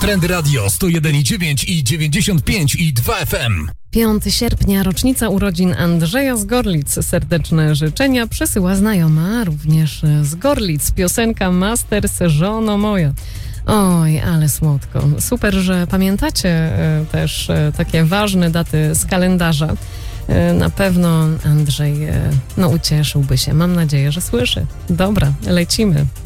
Trend Radio 101,9 i 95 i 2 FM. 5 sierpnia, rocznica urodzin Andrzeja z Gorlic. Serdeczne życzenia przesyła znajoma również z Gorlic. Piosenka Masters, żono moja. Oj, ale słodko. Super, że pamiętacie też takie ważne daty z kalendarza. Na pewno Andrzej ucieszyłby się. Mam nadzieję, że słyszy. Dobra, lecimy.